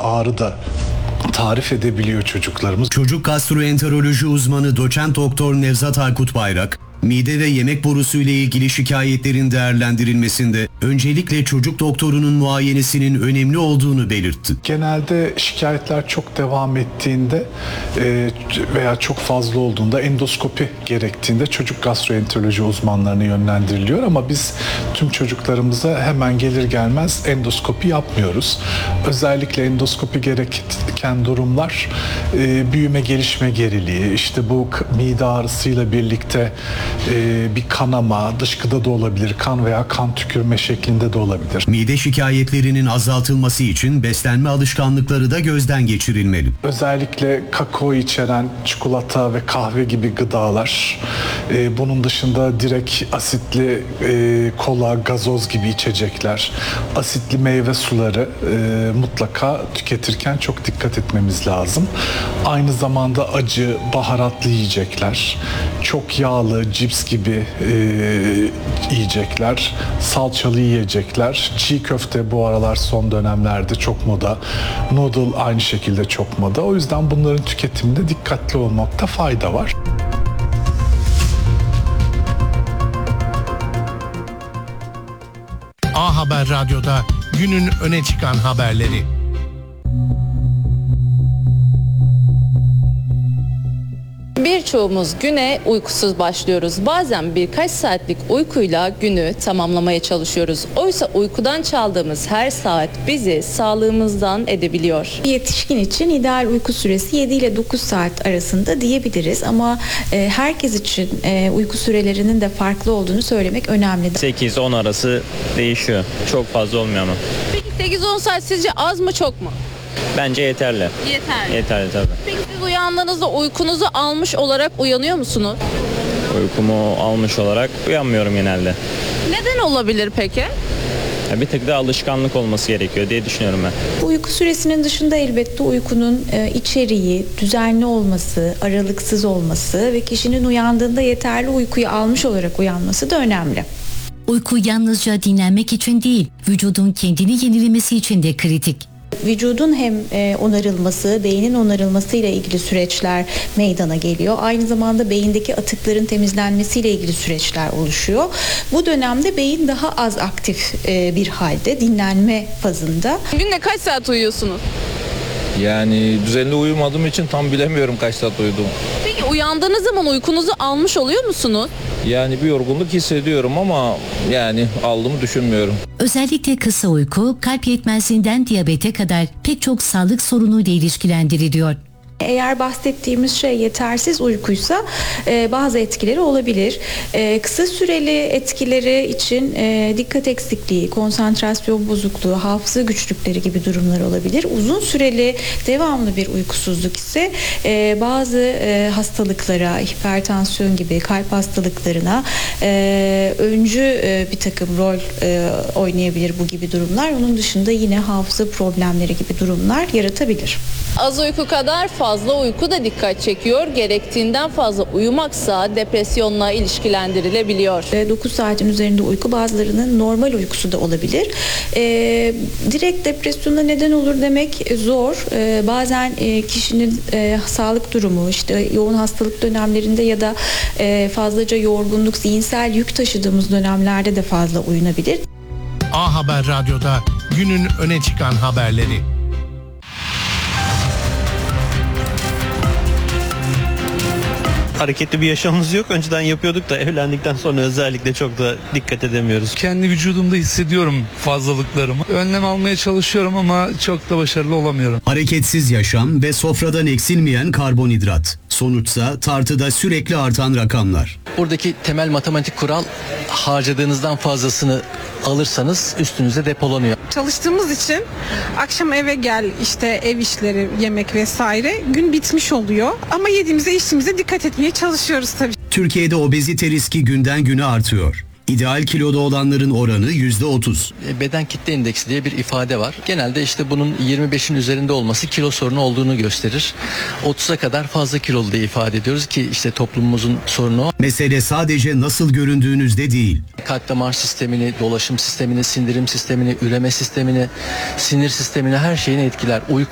ağrı da tarif edebiliyor çocuklarımız. Çocuk gastroenteroloji uzmanı doçent doktor Nevzat Aykut Bayrak, mide ve yemek borusu ile ilgili şikayetlerin değerlendirilmesinde öncelikle çocuk doktorunun muayenesinin önemli olduğunu belirtti. Genelde şikayetler çok devam ettiğinde veya çok fazla olduğunda endoskopi gerektiğinde çocuk gastroenteroloji uzmanlarına yönlendiriliyor ama biz tüm çocuklarımıza hemen gelir gelmez endoskopi yapmıyoruz. Özellikle endoskopi gereken durumlar büyüme gelişme geriliği, işte bu mide ağrısıyla birlikte bir kanama, dışkıda da olabilir, kan veya kan tükürme şeklinde de olabilir. Mide şikayetlerinin azaltılması için beslenme alışkanlıkları da gözden geçirilmeli. Özellikle kakao içeren çikolata ve kahve gibi gıdalar, bunun dışında direkt asitli kola, gazoz gibi içecekler, asitli meyve suları mutlaka tüketirken çok dikkat etmemiz lazım. Aynı zamanda acı, baharatlı yiyecekler, çok yağlı, cips gibi yiyecekler, salçalı yiyecekler, çiğ köfte bu aralar son dönemlerde çok moda, noodle aynı şekilde çok moda. O yüzden bunların tüketiminde dikkatli olmakta fayda var. A Haber Radyo'da günün öne çıkan haberleri. Birçoğumuz güne uykusuz başlıyoruz. Bazen birkaç saatlik uykuyla günü tamamlamaya çalışıyoruz. Oysa uykudan çaldığımız her saat bizi sağlığımızdan edebiliyor. Yetişkin için ideal uyku süresi 7 ile 9 saat arasında diyebiliriz ama herkes için uyku sürelerinin de farklı olduğunu söylemek önemli. 8-10 arası değişiyor. Çok fazla olmuyor ama. Peki 8-10 saat sizce az mı çok mu? Bence yeterli. Yeterli. Yeterli tabii. Peki siz uyandığınızda uykunuzu almış olarak uyanıyor musunuz? Uykumu almış olarak uyanmıyorum genelde. Neden olabilir peki? Bir tık da alışkanlık olması gerekiyor diye düşünüyorum ben. Bu uyku süresinin dışında elbette uykunun içeriği, düzenli olması, aralıksız olması ve kişinin uyandığında yeterli uykuyu almış olarak uyanması da önemli. Uyku yalnızca dinlenmek için değil, vücudun kendini yenilemesi için de kritik. Vücudun hem onarılması, beynin onarılması ile ilgili süreçler meydana geliyor. Aynı zamanda beyindeki atıkların temizlenmesiyle ilgili süreçler oluşuyor. Bu dönemde beyin daha az aktif bir halde, dinlenme fazında. Günde kaç saat uyuyorsunuz? Yani düzenli uyumadığım için tam bilemiyorum kaç saat uyudum. Peki uyandığınız zaman uykunuzu almış oluyor musunuz? Yani bir yorgunluk hissediyorum ama yani aldığımı düşünmüyorum. Özellikle kısa uyku, kalp yetmezliğinden diyabete kadar pek çok sağlık sorunuyla ilişkilendiriliyor. Eğer bahsettiğimiz şey yetersiz uykuysa bazı etkileri olabilir. Kısa süreli etkileri için dikkat eksikliği, konsantrasyon bozukluğu, hafıza güçlükleri gibi durumlar olabilir. Uzun süreli devamlı bir uykusuzluk ise bazı hastalıklara, hipertansiyon gibi kalp hastalıklarına öncü bir takım rol oynayabilir bu gibi durumlar. Onun dışında yine hafıza problemleri gibi durumlar yaratabilir. Az uyku kadar fazla uyku da dikkat çekiyor. Gerektiğinden fazla uyumaksa depresyonla ilişkilendirilebiliyor. 9 saatin üzerinde uyku bazılarının normal uykusu da olabilir. Direkt depresyona neden olur demek zor. Bazen kişinin sağlık durumu, işte yoğun hastalık dönemlerinde ya da fazlaca yorgunluk, zihinsel yük taşıdığımız dönemlerde de fazla uyunabilir. A Haber Radyo'da günün öne çıkan haberleri. Hareketli bir yaşamımız yok. Önceden yapıyorduk da evlendikten sonra özellikle çok da dikkat edemiyoruz. Kendi vücudumda hissediyorum fazlalıklarımı. Önlem almaya çalışıyorum ama çok da başarılı olamıyorum. Hareketsiz yaşam ve sofradan eksilmeyen karbonhidrat. Sonuçta tartıda sürekli artan rakamlar. Buradaki temel matematik kural, harcadığınızdan fazlasını alırsanız üstünüze depolanıyor. Çalıştığımız için akşam eve gel, işte ev işleri, yemek vesaire, gün bitmiş oluyor. Ama yediğimize içtiğimize dikkat etmeye çalışıyoruz tabii. Türkiye'de obezite riski günden güne artıyor. İdeal kiloda olanların oranı %30. Beden kitle indeksi diye bir ifade var. Genelde işte bunun 25'in üzerinde olması kilo sorunu olduğunu gösterir. 30'a kadar fazla kilolu diye ifade ediyoruz ki işte toplumumuzun sorunu o. Mesele sadece nasıl göründüğünüzde değil. Kalp damar sistemini, dolaşım sistemini, sindirim sistemini, üreme sistemini, sinir sistemini, her şeyini etkiler. Uyku